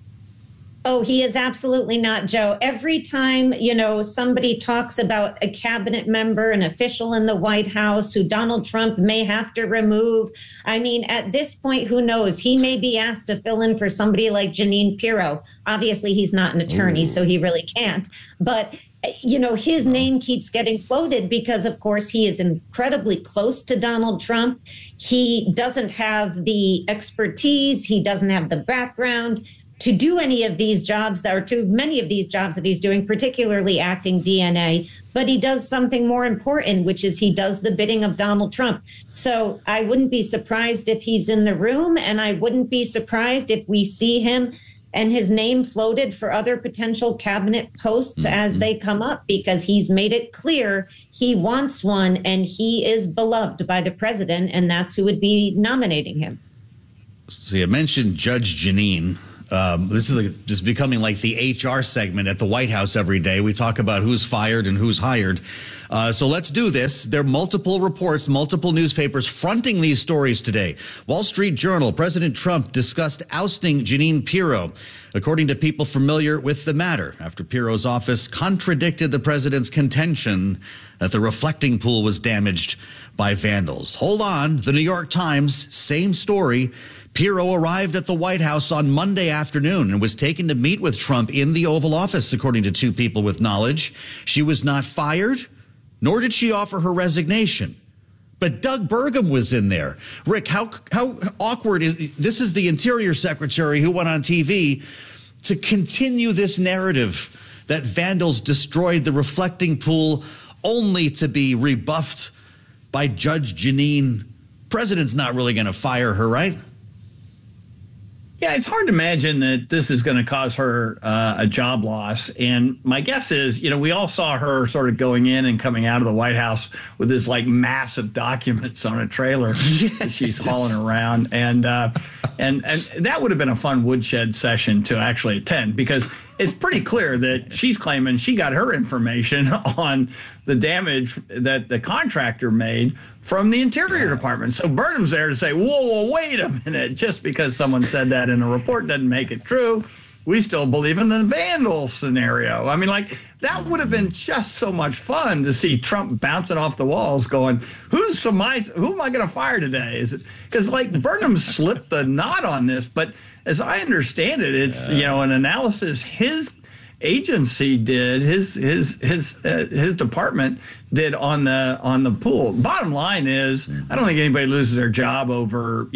Oh, he is absolutely not, Joe. Every time, somebody talks about a cabinet member, an official in the White House who Donald Trump may have to remove. At this point, who knows? He may be asked to fill in for somebody like Jeanine Pirro. Obviously, he's not an attorney, so he really can't. But his name keeps getting floated because, of course, he is incredibly close to Donald Trump. He doesn't have the expertise. He doesn't have the background. to do any of these jobs, or to many of these jobs that he's doing, particularly acting DNA. But he does something more important, which is he does the bidding of Donald Trump. So I wouldn't be surprised if he's in the room, and I wouldn't be surprised if we see him and his name floated for other potential cabinet posts as they come up, because he's made it clear he wants one and he is beloved by the president, and that's who would be nominating him. See, I mentioned Judge Jeanine. This is just becoming like the HR segment at the White House every day. We talk about who's fired and who's hired. So let's do this. There are multiple reports, multiple newspapers fronting these stories today. Wall Street Journal, President Trump discussed ousting Jeanine Pirro, according to people familiar with the matter, after Pirro's office contradicted the president's contention that the reflecting pool was damaged by vandals. Hold on. The New York Times, same story. Pirro arrived at the White House on Monday afternoon and was taken to meet with Trump in the Oval Office, according to two people with knowledge. She was not fired, nor did she offer her resignation. But Doug Burgum was in there. Rick, how awkward is this? Is the Interior Secretary who went on TV to continue this narrative that vandals destroyed the reflecting pool, only to be rebuffed by Judge Jeanine. President's not really going to fire her, right? Yeah, it's hard to imagine that this is going to cause her a job loss. And my guess is, we all saw her sort of going in and coming out of the White House with this like massive documents on a trailer that she's hauling around. And that would have been a fun woodshed session to actually attend, because it's pretty clear that she's claiming she got her information on the damage that the contractor made from the Interior Department. So Burnham's there to say, whoa, wait a minute. Just because someone said that in a report doesn't make it true. We still believe in the vandal scenario. I mean, like, that would have been just so much fun to see Trump bouncing off the walls going, who am I going to fire today? Is it because, like, Burnham slipped the knot on this, but as I understand it, it's, an analysis his agency did, his department did on the pool. Bottom line is, I don't think anybody loses their job over,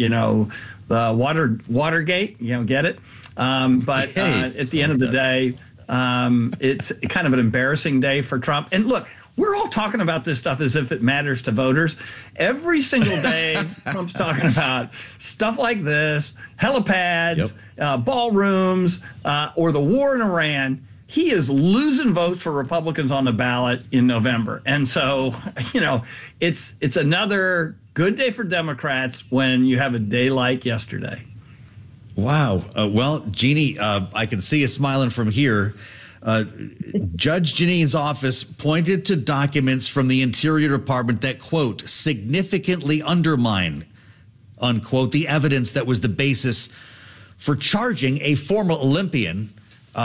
the Watergate, get it? But at the end of the day, it's kind of an embarrassing day for Trump. And look, we're all talking about this stuff as if it matters to voters. Every single day, Trump's talking about stuff like this, helipads, ballrooms, or the war in Iran. He is losing votes for Republicans on the ballot in November. And so, it's another good day for Democrats when you have a day like yesterday. Wow. Well, Jeannie, I can see you smiling from here. Judge Jeanine's office pointed to documents from the Interior Department that, quote, significantly undermine, unquote, the evidence that was the basis for charging a former Olympian.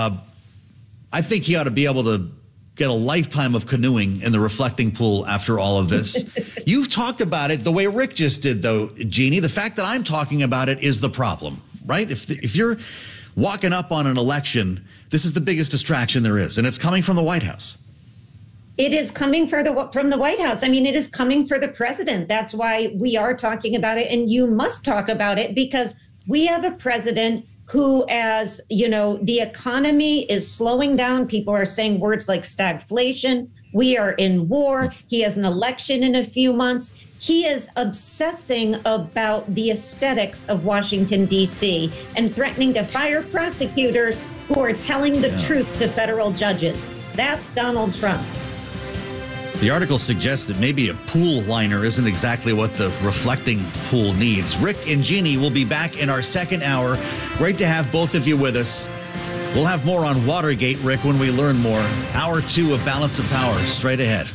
I think he ought to be able to get a lifetime of canoeing in the reflecting pool after all of this. You've talked about it the way Rick just did, though, Jeannie. The fact that I'm talking about it is the problem, right? If you're walking up on an election, this is the biggest distraction there is, and it's coming from the White House. It is coming from the White House. I mean, it is coming for the president. That's why we are talking about it, and you must talk about it, because we have a president who, as the economy is slowing down. People are saying words like stagflation. We are in war. He has an election in a few months. He is obsessing about the aesthetics of Washington, D.C., and threatening to fire prosecutors who are telling the truth to federal judges. That's Donald Trump. The article suggests that maybe a pool liner isn't exactly what the reflecting pool needs. Rick and Jeannie will be back in our second hour. Great to have both of you with us. We'll have more on Watergate, Rick, when we learn more. Hour 2 of Balance of Power straight ahead.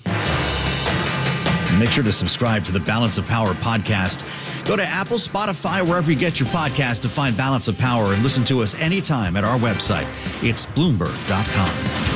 Make sure to subscribe to the Balance of Power podcast. Go to Apple, Spotify, wherever you get your podcast to find Balance of Power, and listen to us anytime at our website. It's Bloomberg.com.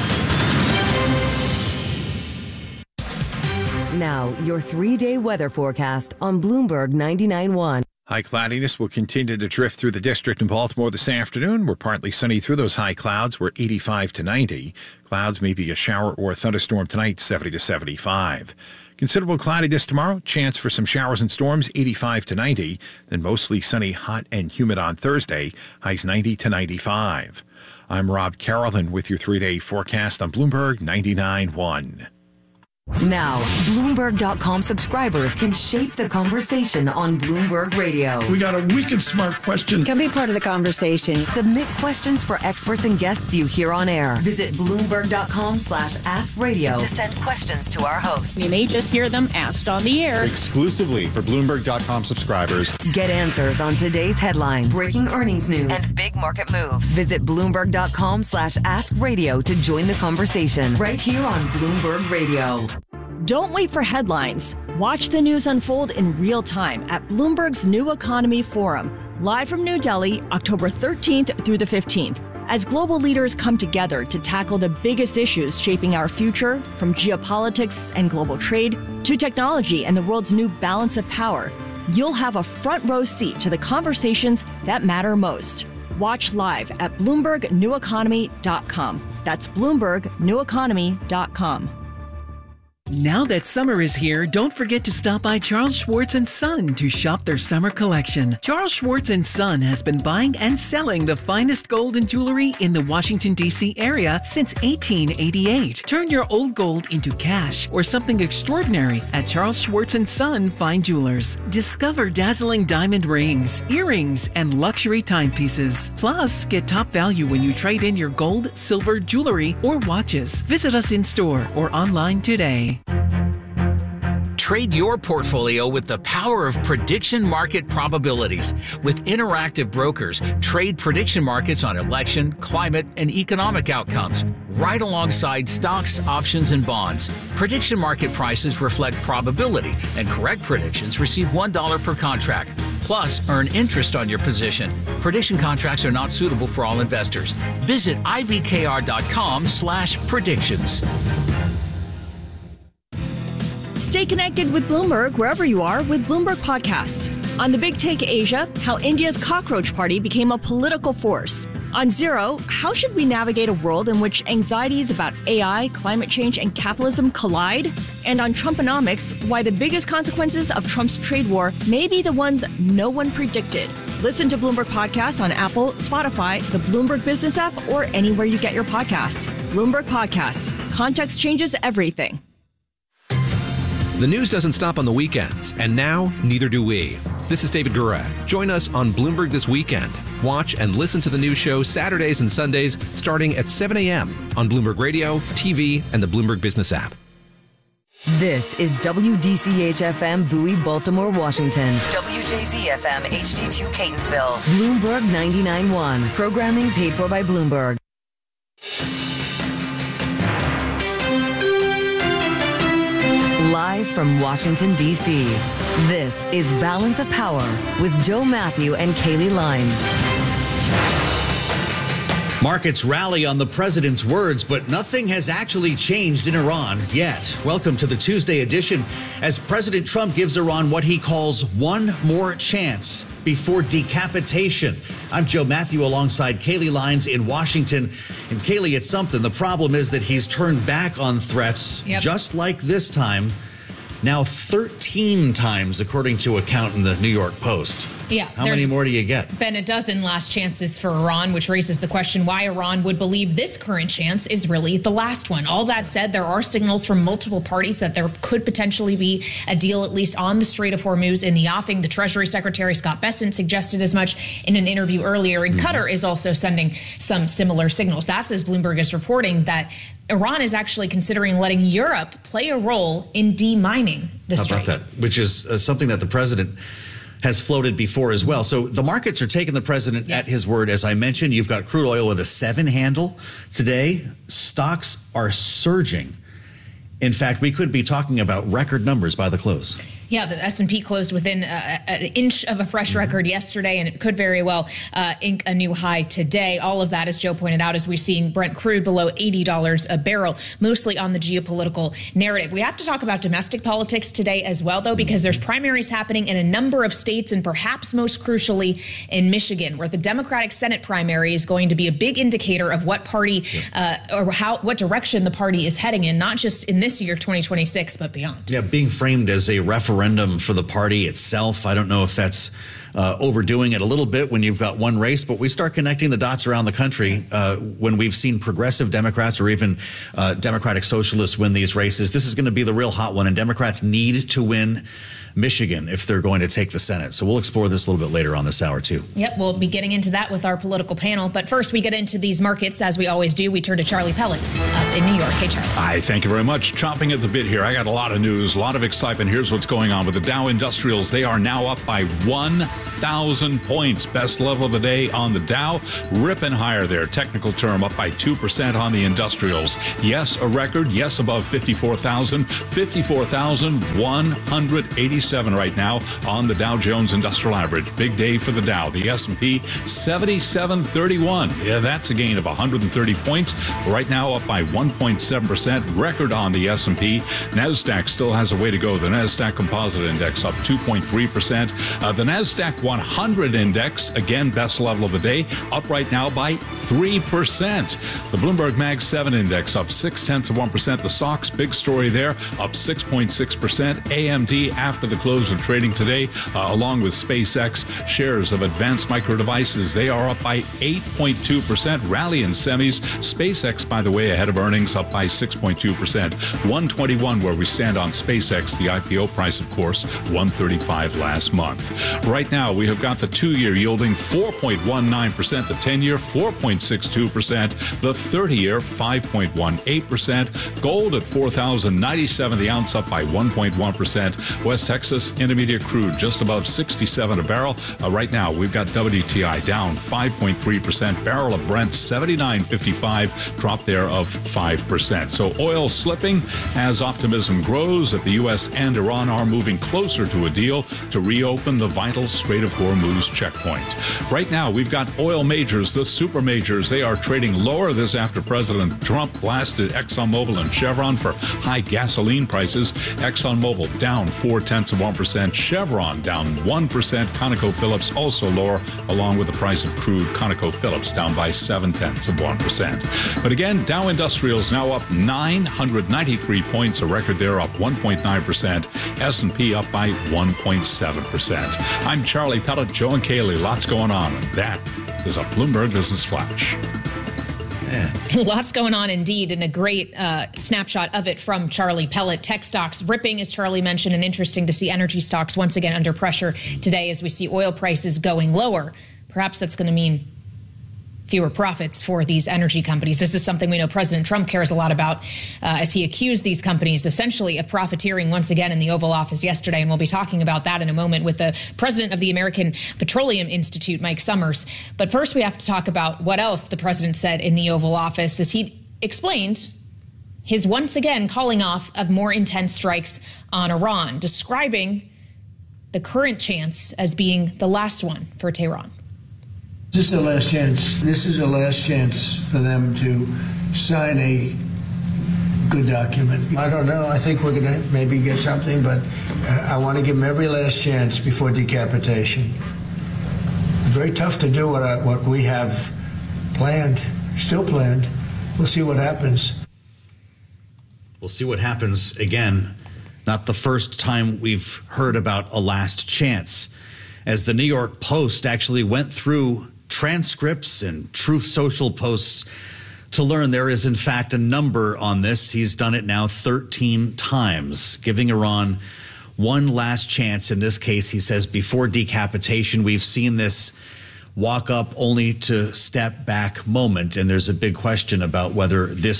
Now, your 3-day weather forecast on Bloomberg 99.1. High cloudiness will continue to drift through the district in Baltimore this afternoon. We're partly sunny through those high clouds. We're 85 to 90. Clouds, maybe a shower or a thunderstorm tonight, 70 to 75. Considerable cloudiness tomorrow. Chance for some showers and storms, 85 to 90. Then mostly sunny, hot, and humid on Thursday. Highs 90 to 95. I'm Rob Carolyn with your 3-day forecast on Bloomberg 99.1. Now, Bloomberg.com subscribers can shape the conversation on Bloomberg Radio. We got a wicked smart question. Can be part of the conversation. Submit questions for experts and guests you hear on air. Visit Bloomberg.com/AskRadio to send questions to our hosts. You may just hear them asked on the air. Exclusively for Bloomberg.com subscribers. Get answers on today's headlines, breaking earnings news, and big market moves. Visit Bloomberg.com/AskRadio to join the conversation right here on Bloomberg Radio. Don't wait for headlines. Watch the news unfold in real time at Bloomberg's New Economy Forum, live from New Delhi, October 13th through the 15th. As global leaders come together to tackle the biggest issues shaping our future, from geopolitics and global trade to technology and the world's new balance of power, you'll have a front row seat to the conversations that matter most. Watch live at BloombergNewEconomy.com. That's BloombergNewEconomy.com. Now that summer is here, don't forget to stop by Charles Schwartz & Son to shop their summer collection. Charles Schwartz & Son has been buying and selling the finest gold and jewelry in the Washington, D.C. area since 1888. Turn your old gold into cash or something extraordinary at Charles Schwartz & Son Fine Jewelers. Discover dazzling diamond rings, earrings, and luxury timepieces. Plus, get top value when you trade in your gold, silver, jewelry, or watches. Visit us in store or online today. Trade your portfolio with the power of prediction market probabilities. With Interactive Brokers, trade prediction markets on election, climate, and economic outcomes, right alongside stocks, options, and bonds. Prediction market prices reflect probability, and correct predictions receive $1 per contract. Plus, earn interest on your position. Prediction contracts are not suitable for all investors. Visit ibkr.com/predictions. Stay connected with Bloomberg wherever you are with Bloomberg Podcasts. On The Big Take Asia, how India's cockroach party became a political force. On Zero, how should we navigate a world in which anxieties about AI, climate change, and capitalism collide? And on Trumponomics, why the biggest consequences of Trump's trade war may be the ones no one predicted. Listen to Bloomberg Podcasts on Apple, Spotify, the Bloomberg Business app, or anywhere you get your podcasts. Bloomberg Podcasts. Context changes everything. The news doesn't stop on the weekends, and now neither do we. This is David Gura. Join us on Bloomberg This Weekend. Watch and listen to the news show Saturdays and Sundays starting at 7 a.m. on Bloomberg Radio, TV, and the Bloomberg Business app. This is WDCH-FM Bowie, Baltimore, Washington. WJZ-FM HD2 Catonsville. Bloomberg 99.1. Programming paid for by Bloomberg. Live from Washington, D.C., this is Balance of Power with Joe Matthew and Kaylee Lines. Markets rally on the president's words, but nothing has actually changed in Iran yet. Welcome to the Tuesday edition as President Trump gives Iran what he calls one more chance before decapitation. I'm Joe Matthew alongside Kaylee Lines in Washington. And Kaylee, it's something. The problem is that he's turned back on threats, just like this time. Now 13 times, according to a count in the New York Post. Yeah. How many more do you get? Been a dozen last chances for Iran, which raises the question why Iran would believe this current chance is really the last one. All that said, there are signals from multiple parties that there could potentially be a deal, at least on the Strait of Hormuz in the offing. The Treasury Secretary Scott Bessent suggested as much in an interview earlier. And Qatar is also sending some similar signals. That's as Bloomberg is reporting that Iran is actually considering letting Europe play a role in demining the strait. How about that? Which is something that the president has floated before as well. So the markets are taking the president at his word. As I mentioned, you've got crude oil with a 7 handle today. Stocks are surging. In fact, we could be talking about record numbers by the close. Yeah, the S&P closed within an inch of a fresh record yesterday, and it could very well ink a new high today. All of that, as Joe pointed out, as we're seeing Brent crude below $80 a barrel, mostly on the geopolitical narrative. We have to talk about domestic politics today as well, though, because there's primaries happening in a number of states, and perhaps most crucially in Michigan, where the Democratic Senate primary is going to be a big indicator of what party or what direction the party is heading in, not just in this year, 2026, but beyond. Yeah, being framed as a referendum for the party itself. I don't know if that's overdoing it a little bit when you've got one race, but we start connecting the dots around the country when we've seen progressive Democrats or even Democratic Socialists win these races. This is going to be the real hot one, and Democrats need to win Michigan if they're going to take the Senate. So we'll explore this a little bit later on this hour, too. Yep, we'll be getting into that with our political panel. But first, we get into these markets, as we always do. We turn to Charlie Pellet up in New York. Hey, Charlie. Hi, thank you very much. Chomping at the bit here. I got a lot of news, a lot of excitement. Here's what's going on with the Dow Industrials. They are now up by 1,000 points. Best level of the day on the Dow. Ripping higher there. Technical term up by 2% on the Industrials. Yes, a record. Yes, above 54,000. 54,187 right now on the Dow Jones Industrial Average. Big day for the Dow. The S&P 7731. Yeah, that's a gain of 130 points. Right now up by 1.7%. Record on the S&P. NASDAQ still has a way to go. The NASDAQ Composite Index up 2.3%. The NASDAQ 100 Index, again, best level of the day, up right now by 3%. The Bloomberg Mag 7 Index up 0.6%. The SOX, big story there, up 6.6%. AMD after the close of trading today, along with SpaceX. Shares of Advanced Micro Devices, they are up by 8.2%. Rally in semis. SpaceX, by the way, ahead of earnings, up by 6.2%. 121 where we stand on SpaceX. The IPO price, of course, 135 last month. Right now, we have got the 2-year yielding 4.19%, the 10-year 4.62%, the 30-year 5.18%. Gold at $4,097 the ounce, up by 1.1%. West Texas Intermediate crude just above 67 a barrel. Right now, we've got WTI down 5.3%. Barrel of Brent 79.55, drop there of 5%. So oil slipping as optimism grows that the U.S. and Iran are moving closer to a deal to reopen the vital Strait of Hormuz checkpoint. Right now, we've got oil majors, the super majors. They are trading lower this after President Trump blasted ExxonMobil and Chevron for high gasoline prices. ExxonMobil down 0.4%. Chevron down 1%. ConocoPhillips also lower, along with the price of crude. ConocoPhillips down by 0.7%. But again, Dow Industrials now up 993 points, a record there, up 1.9%. S&P up by 1.7%. I'm Charlie Pellet, Joe and Kaylee. Lots going on. That is a Bloomberg Business Flash. Lots going on indeed, and a great snapshot of it from Charlie Pellet. Tech stocks ripping, as Charlie mentioned, and interesting to see energy stocks once again under pressure today as we see oil prices going lower. Perhaps that's going to mean fewer profits for these energy companies. This is something we know President Trump cares a lot about as he accused these companies essentially of profiteering once again in the Oval Office yesterday. And we'll be talking about that in a moment with the president of the American Petroleum Institute, Mike Summers. But first, we have to talk about what else the president said in the Oval Office as he explained his once again calling off of more intense strikes on Iran, describing the current chance as being the last one for Tehran. This is the last chance. This is the last chance for them to sign a good document. I don't know. I think we're going to maybe get something, but I want to give them every last chance before decapitation. It's very tough to do what we have planned, still planned. We'll see what happens. We'll see what happens. Again, not the first time we've heard about a last chance. As the New York Post actually went through transcripts and Truth Social posts to learn there is, in fact, a number on this. He's done it now 13 times, giving Iran one last chance. In this case, he says, before decapitation. We've seen this walk up only to step back moment. And there's a big question about whether this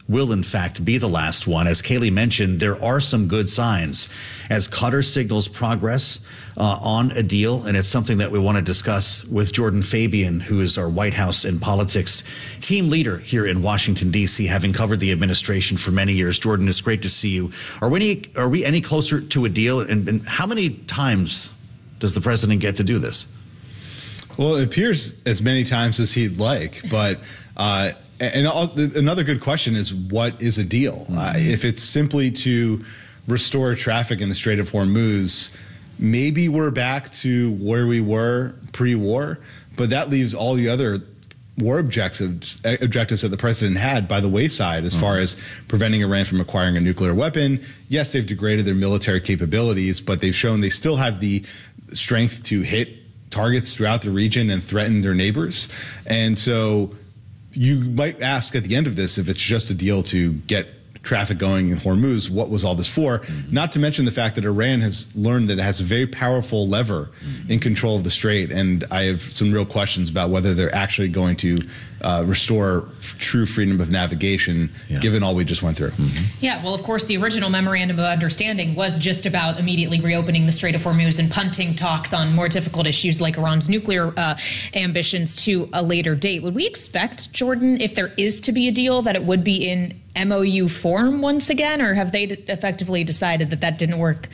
will in fact be the last one. As Kayleigh mentioned, there are some good signs as Qatar signals progress on a deal, and it's something that we want to discuss with Jordan Fabian, who is our White House and politics team leader here in Washington, D.C., having covered the administration for many years. Jordan, it's great to see you. Are we any closer to a deal, and how many times does the president get to do this? Well, it appears as many times as he'd like, but another good question is, what is a deal? If it's simply to restore traffic in the Strait of Hormuz, maybe we're back to where we were pre-war, but that leaves all the other war objectives that the president had by the wayside as far as preventing Iran from acquiring a nuclear weapon. Yes, they've degraded their military capabilities, but they've shown they still have the strength to hit targets throughout the region and threaten their neighbors. And so you might ask at the end of this, if it's just a deal to get traffic going in Hormuz, what was all this for? Not to mention the fact that Iran has learned that it has a very powerful lever in control of the strait. And I have some real questions about whether they're actually going to restore true freedom of navigation, given all we just went through. Yeah, well, of course, the original memorandum of understanding was just about immediately reopening the Strait of Hormuz and punting talks on more difficult issues like Iran's nuclear ambitions to a later date. Would we expect, Jordan, if there is to be a deal, that it would be in MOU form once again, or have they effectively decided that that didn't work